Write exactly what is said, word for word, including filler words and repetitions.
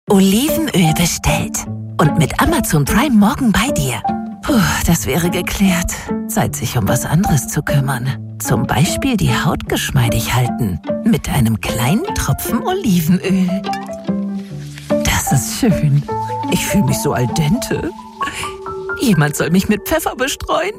Olivenöl bestellt. Und mit Amazon Prime morgen bei dir. Puh, das wäre geklärt. Zeit, sich um was anderes zu kümmern. Zum Beispiel die Haut geschmeidig halten. Mit einem kleinen Tropfen Olivenöl. Das ist schön. Ich fühle mich so al dente. Jemand soll mich mit Pfeffer bestreuen.